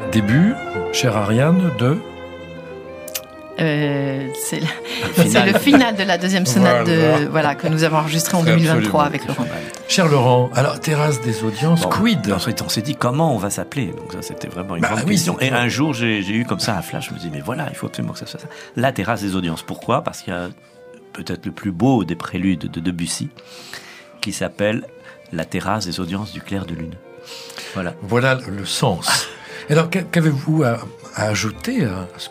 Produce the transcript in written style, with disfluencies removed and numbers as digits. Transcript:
Début, chère Ariane, de... C'est le final de la deuxième sonate que nous avons enregistrée en 2023 avec Laurent. Cher Laurent, alors Terrasse des audiences, quid? Ensuite, on s'est dit comment on va s'appeler. Donc ça, c'était vraiment une grande question. Et un jour, j'ai eu comme ça un flash. Je me dis mais voilà, il faut absolument que ça soit ça. La Terrasse des audiences. Pourquoi? Parce qu'il y a peut-être le plus beau des préludes de Debussy, qui s'appelle La Terrasse des audiences du clair de lune. Voilà. Voilà le sens. Alors, qu'avez-vous à ajouter à ce